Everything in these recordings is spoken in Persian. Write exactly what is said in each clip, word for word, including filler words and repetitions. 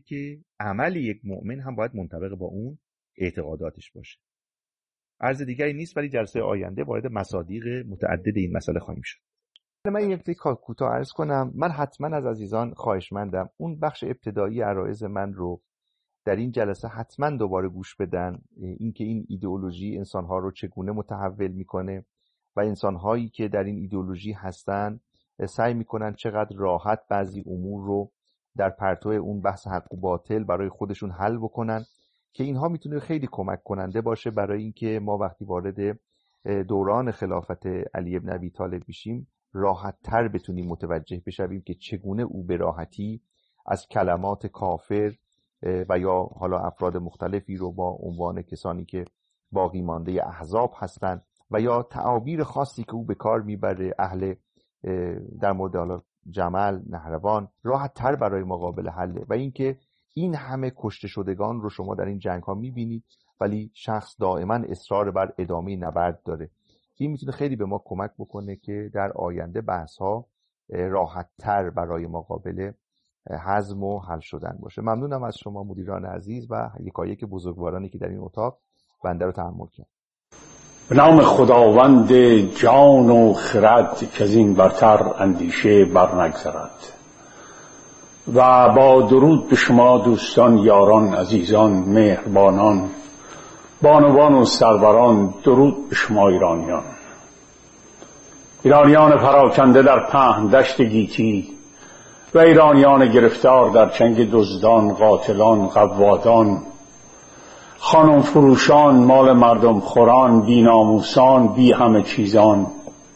که عمل یک مؤمن هم باید منطبق با اون اعتقاداتش باشه. عرض دیگری نیست، ولی جلسه آینده وارد مصادیق متعدد این مسئله خواهیم شد. من یک نکته کوتاه عرض کنم. من حتما از عزیزان خواهشمندم اون بخش ابتدایی عرایض من رو در این جلسه حتما دوباره گوش بدن، اینکه این ایدئولوژی انسانها رو چگونه متحول میکنه و انسانهایی که در این ایدئولوژی هستن سعی میکنن چقدر راحت بعضی امور رو در پرتو اون بحث حق و باطل برای خودشون حل بکنن، که اینها میتونه خیلی کمک کننده باشه برای اینکه ما وقتی وارد دوران خلافت علی بن ابی طالب میشیم راحت تر بتونیم متوجه بشویم که چگونه او به راحتی از کلمات کافر و یا حالا افراد مختلفی رو با عنوان کسانی که باقی مانده احزاب هستند و یا تعابیر خاصی که او به کار میبره اهل در مورد حالا جمل، نهروان، راحت تر برای مقابل حله. و اینکه این همه کشته شدگان رو شما در این جنگ ها میبینید ولی شخص دائما اصرار بر ادامه نبرد داره. این میتونه خیلی به ما کمک بکنه که در آینده بحث ها راحت تر برای مقابل هضم و حل شدن باشه. ممنونم از شما مدیران عزیز و یکایک بزرگوارانی که در این اتاق بنده رو تحمل کرد. به نام خداوند جان و خرد که از این برتر اندیشه بر نگذرد، و با درود به شما دوستان، یاران، عزیزان، مهربانان، بانوان و سروران، درود به شما ایرانیان ایرانیان پراکنده در پهن دشت گیتی و ایرانیان گرفتار در چنگ دزدان، قاتلان، قوادان، خانم فروشان، مال مردم خوران، بی ناموسان، بی همه چیزان،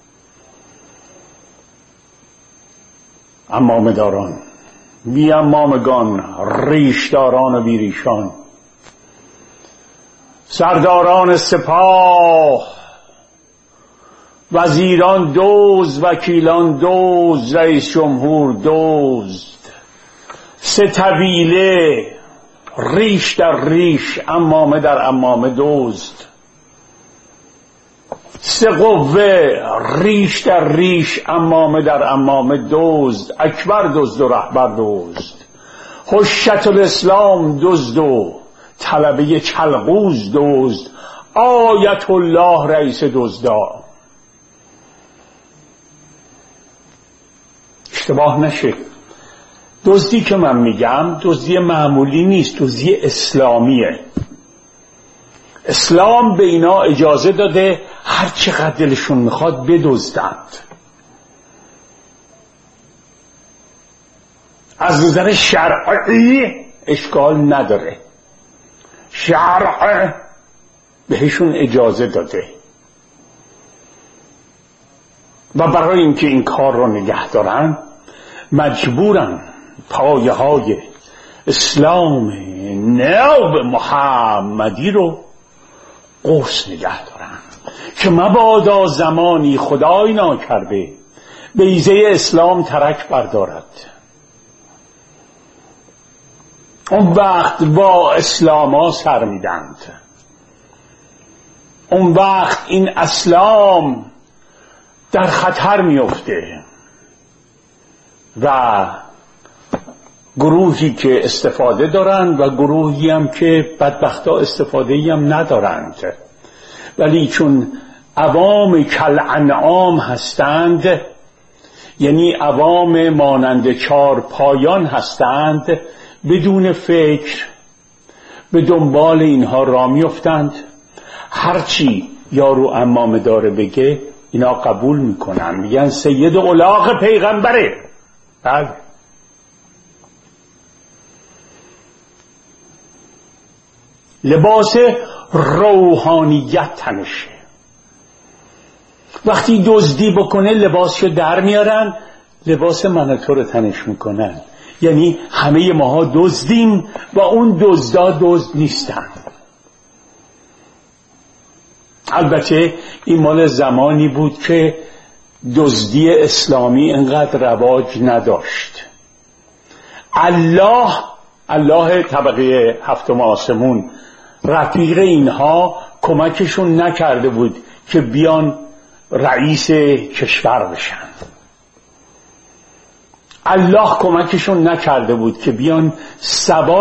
عمامه داران، بی عمامگان، ریشداران و بی ریشان، سرداران سپاه، وزیران دزد، وکیلان دزد، رئیس جمهور دزد، سه طویله ریش در ریش، عمامه در عمامه دزد، سه قوه ریش در ریش، عمامه در عمامه دزد، اکبر دزد و رهبر دزد، حشت الاسلام دزد و طلبه چلغوز دزد، آیت الله رئیس دزدا. اشتباه نشه، دزدی که من میگم دزدی معمولی نیست، دزدی اسلامیه. اسلام به اینا اجازه داده هر چقدر دلشون میخواد بدزدند. از نظر شرعی اشکال نداره، شرع بهشون اجازه داده و برای اینکه این کار رو نگه دارن مجبورن پایه های اسلام ناب محمدی رو قرص نگه دارن که مبادا زمانی خدای ناکرده بیضه اسلام ترک بردارد. اون وقت با اسلاما سر میدند، اون وقت این اسلام در خطر میفته و گروهی که استفاده دارند و گروهی هم که بدبختا استفاده‌ای هم ندارند، ولی چون عوام کالانعام هستند، یعنی عوام مانند چار پایان هستند، بدون فکر به دنبال اینها را میافتند. هرچی یارو عمامه داره بگه اینا قبول میکنن، میگن سید الاغ پیغمبره. بله، لباس روحانیت تنشه. وقتی دزدی بکنه لباسشو در میارن، لباس من تو رو تنش میکنن. یعنی همه ماها دزدیم و اون دزدا دزد نیستن. البته این مال زمانی بود که دزدی اسلامی انقدر رواج نداشت. الله الله طبقه هفتم آسمون رفیق اینها کمکشون نکرده بود که بیان رئیس کشور بشن. الله کمکشون نکرده بود که بیان سوار